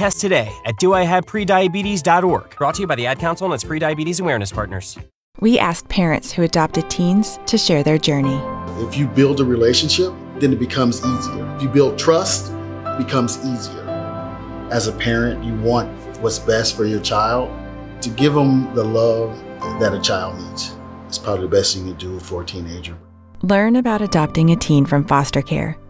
test today at doihaveprediabetes.org. Brought to you by the Ad Council and its Prediabetes Awareness Partners. We asked parents who adopted teens to share their journey. If you build a relationship, then it becomes easier. If you build trust, it becomes easier. As a parent, you want what's best for your child. To give them the love that a child needs is probably the best thing you can do for a teenager. Learn about adopting a teen from foster care